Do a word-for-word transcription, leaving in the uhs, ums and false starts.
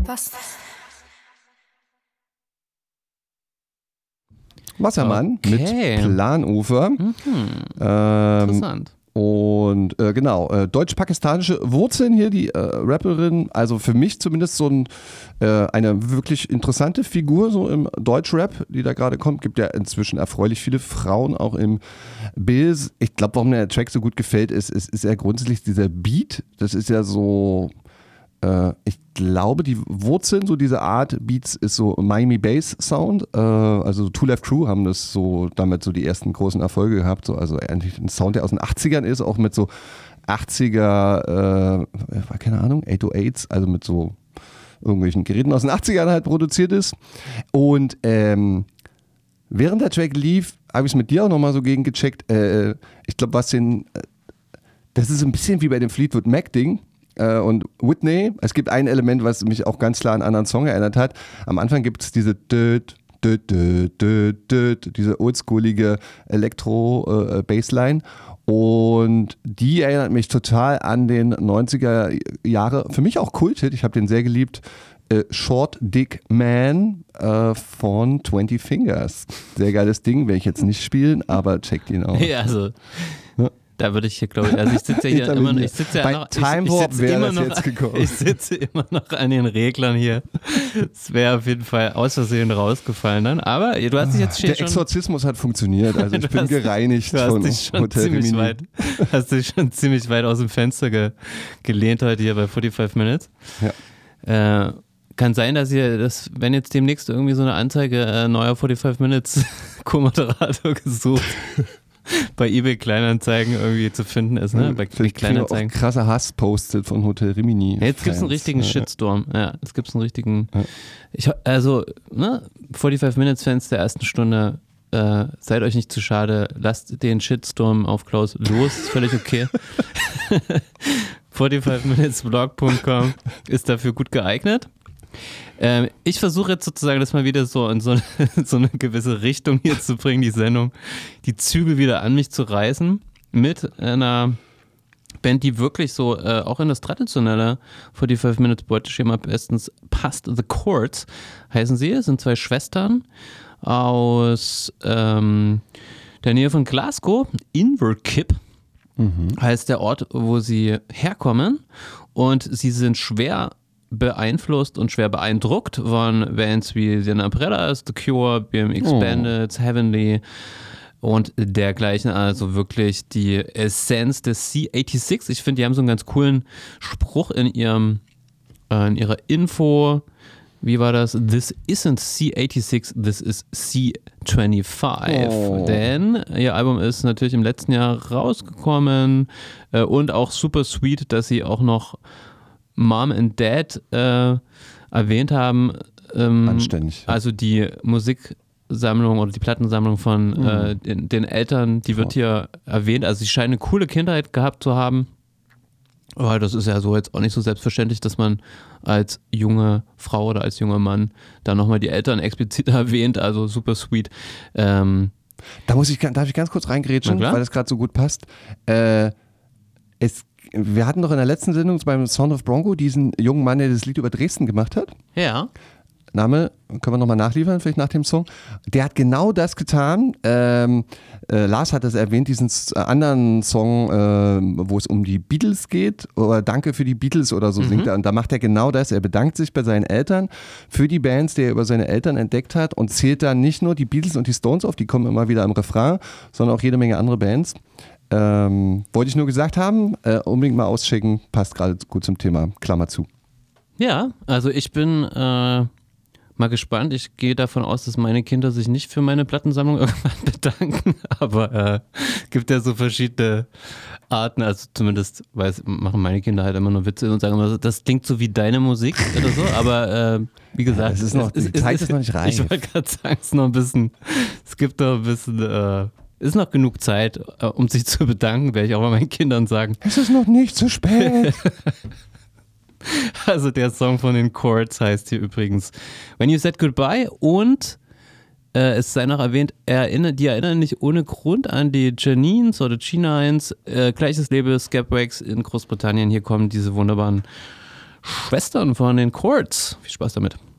Passt. Wassermann Okay. mit Planufer. Mhm. Ähm, Interessant. Und äh, genau, äh, deutsch-pakistanische Wurzeln hier, die äh, Rapperin, also für mich zumindest so ein, äh, eine wirklich interessante Figur so im Deutschrap, die da gerade kommt. Gibt ja inzwischen erfreulich viele Frauen auch im Biz. Ich glaube, warum der Track so gut gefällt, ist, ist, ist ja grundsätzlich dieser Beat. Das ist ja so, äh, ich glaube, die Wurzeln, so diese Art Beats ist so Miami Bass Sound. Äh, also Two Live Crew haben das so damit so die ersten großen Erfolge gehabt. So, also eigentlich ein Sound, der aus den achtzigern ist, auch mit so achtziger, äh, keine Ahnung, achthundertachts, also mit so irgendwelchen Geräten aus den achtzigern halt produziert ist. Und ähm, während der Track lief, habe ich es mit dir auch nochmal so gegengecheckt. Äh, ich glaube, was den, äh, das ist ein bisschen wie bei dem Fleetwood Mac Ding. Und Whitney, es gibt ein Element, was mich auch ganz klar an einen anderen Song erinnert hat. Am Anfang gibt es diese död, död, död, död, död, diese oldschoolige Elektro-Bassline. Und die erinnert mich total an den neunziger Jahre, für mich auch Kult-Hit, ich habe den sehr geliebt, äh, Short Dick Man äh, von twenty Fingers. Sehr geiles Ding, werde ich jetzt nicht spielen, aber checkt ihn auch. Ja, also da würde ich hier, glaube ich, also ich sitze ja hier immer noch, ich sitze ja Bei noch, Time ich, ich Warp sitze wäre immer das noch, jetzt gekommen. ich sitze immer noch an den Reglern hier. Es wäre auf jeden Fall aus Versehen rausgefallen dann, aber du hast dich jetzt Der schon, Exorzismus hat funktioniert, also ich Du bin hast- gereinigt du hast von dich schon Hotel ziemlich Rimini. weit, hast dich schon ziemlich weit aus dem Fenster ge, gelehnt heute hier bei forty-five Minutes. Ja. Äh, Kann sein, dass ihr das, wenn jetzt demnächst irgendwie so eine Anzeige äh, neuer forty-five Minutes Co-Moderator gesucht bei eBay Kleinanzeigen irgendwie zu finden ist, ne? Bei Vielleicht kriegen wir Kleinanzeigen. auch krasser Hass postet von Hotel Rimini. Ja, jetzt gibt es einen Fans. richtigen Ja. Shitstorm. Ja, jetzt gibt es einen richtigen. Ja. Ich, also, ne, forty-five Minutes Fans der ersten Stunde, äh, seid euch nicht zu schade, lasst den Shitstorm auf Klaus los, ist völlig okay. forty-five minutes blog punkt com ist dafür gut geeignet. Ähm, ich versuche jetzt sozusagen das mal wieder so in so eine, so eine gewisse Richtung hier zu bringen, die Sendung, die Zügel wieder an mich zu reißen mit einer Band, die wirklich so äh, auch in das traditionelle forty-five minutes Beuteschema bestens passt. The Chords heißen sie, es sind zwei Schwestern aus ähm, der Nähe von Glasgow, Inverkip mhm. heißt der Ort, wo sie herkommen, und sie sind schwer beeinflusst und schwer beeindruckt von Bands wie The Umbrellas, The Cure, B M X Oh. Bandits, Heavenly und dergleichen, also wirklich die Essenz des C sechsundachtzig. Ich finde, die haben so einen ganz coolen Spruch in ihrem äh, in ihrer Info. Wie war das? This isn't C sechsundachtzig, this is C fünfundzwanzig. Oh. Denn ihr Album ist natürlich im letzten Jahr rausgekommen äh, und auch super sweet, dass sie auch noch Mom and Dad äh, erwähnt haben. Ähm, Anständig. Also die Musiksammlung oder die Plattensammlung von Mhm. äh, den, den Eltern, die wird hier erwähnt. Also sie scheinen eine coole Kindheit gehabt zu haben. Aber das ist ja so jetzt auch nicht so selbstverständlich, dass man als junge Frau oder als junger Mann dann nochmal die Eltern explizit erwähnt. Also super sweet. Ähm, Da muss ich, darf ich ganz kurz reingrätschen, Na klar. weil das gerade so gut passt. Äh, es, wir hatten doch in der letzten Sendung beim Sound of Bronco diesen jungen Mann, der das Lied über Dresden gemacht hat. ja. Name, können wir nochmal nachliefern, vielleicht nach dem Song. Der hat genau das getan. Ähm, äh, Lars hat das erwähnt, diesen s- anderen Song, äh, wo es um die Beatles geht, oder Danke für die Beatles oder so Mhm. singt er. Und da macht er genau das. Er bedankt sich bei seinen Eltern für die Bands, die er über seine Eltern entdeckt hat, und zählt dann nicht nur die Beatles und die Stones auf, die kommen immer wieder im Refrain, sondern auch jede Menge andere Bands. Ähm, wollte ich nur gesagt haben, äh, unbedingt mal auschecken, passt gerade gut zum Thema, Klammer zu. Ja, also ich bin äh, mal gespannt. Ich gehe davon aus, dass meine Kinder sich nicht für meine Plattensammlung irgendwann bedanken, aber äh, gibt ja so verschiedene Arten, also zumindest weiß, machen meine Kinder halt immer nur Witze und sagen immer, so, das klingt so wie deine Musik oder so, aber äh, wie gesagt, Ja, es ist noch- die Zeit ist noch nicht reif. Ich wollte gerade sagen, es ist noch ein bisschen, es gibt noch ein bisschen, äh, ist noch genug Zeit, äh, um sich zu bedanken, werde ich auch mal meinen Kindern sagen. Es ist noch nicht zu spät. Also der Song von den Chords heißt hier übrigens When You Said Goodbye, und äh, es sei noch erwähnt, erinnern, die erinnern nicht ohne Grund an die Janines oder G nines, äh, gleiches Label, Skepwax in Großbritannien. Hier kommen diese wunderbaren Schwestern von den Chords. Viel Spaß damit.